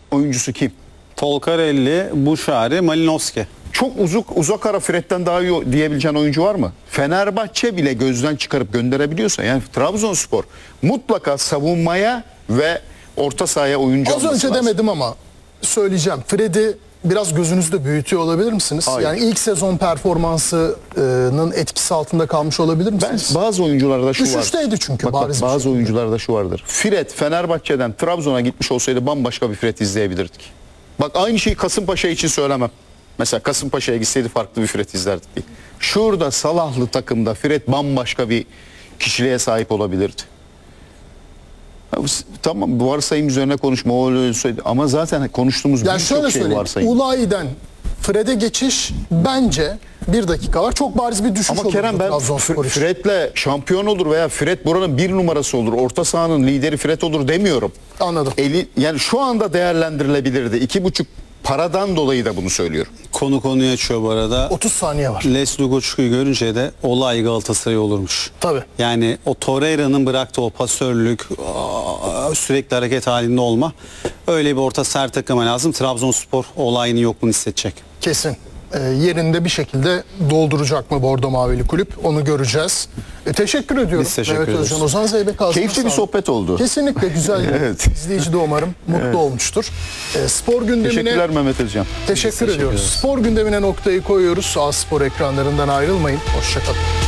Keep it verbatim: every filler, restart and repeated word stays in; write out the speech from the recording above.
oyuncusu kim? Tolkarelli, Buşari, Malinowski. Çok uzak uzak ara Fred'den daha iyi diyebileceğin oyuncu var mı? Fenerbahçe bile gözden çıkarıp gönderebiliyorsa, yani Trabzonspor mutlaka savunmaya ve orta sahaya oyuncu Az alması önce lazım. demedim ama söyleyeceğim. Fred'i biraz gözünüzde büyütüyor olabilir misiniz? Hayır. Yani ilk sezon performansının etkisi altında kalmış olabilir Ben, misiniz? bazı oyuncularda şu var. Düşüşteydi çünkü Bak, bak, bariz bir bazı şekilde. oyuncularda şu vardır. Fred Fenerbahçe'den Trabzon'a gitmiş olsaydı bambaşka bir Fred izleyebilirdik. Bak, aynı şeyi Kasımpaşa için söylemem. Mesela Kasımpaşa'ya gitseydi farklı bir Fred izlerdik. Şurada Salahlı takımda Fred bambaşka bir kişiliğe sahip olabilirdi. Tamam, bu varsayım üzerine konuşma, o öyle söyledi. Ama zaten konuştuğumuz Yani birçok şöyle şey söyleyeyim. varsayım. Ulayi'den Fred'e geçiş bence bir dakika var. Çok bariz bir düşüş Ama olur. Kerem, ben Trabzonspor için. Fred'le şampiyon olur veya Fred buranın bir numarası olur, orta sahanın lideri Fred olur demiyorum. Anladım. Eli, yani şu anda değerlendirilebilirdi. İki buçuk paradan dolayı da bunu söylüyorum. Konu konuyu açıyor bu arada. otuz saniye var. Les Lugoçku'yu görünce de olay Galatasaray olurmuş. Tabii. Yani o Torreira'nın bıraktığı o pasörlük, sürekli hareket halinde olma, öyle bir orta saha takıma lazım. Trabzonspor olayını yokluğunu hissedecek. Kesin. E, yerinde bir şekilde dolduracak mı Bordo Mavili kulüp, onu göreceğiz. E, teşekkür ediyorum. Biz teşekkür Mehmet ederiz. Özcan, Ozan Zeybek ağzına Keyifli bir sağlık. sohbet oldu. Kesinlikle güzel. Evet. İzleyici de umarım mutlu olmuştur. E, spor gündemine Teşekkürler Mehmet Özcan. teşekkür teşekkür ediyoruz. ederiz. Spor gündemine noktayı koyuyoruz. A Spor ekranlarından ayrılmayın. Hoşçakalın.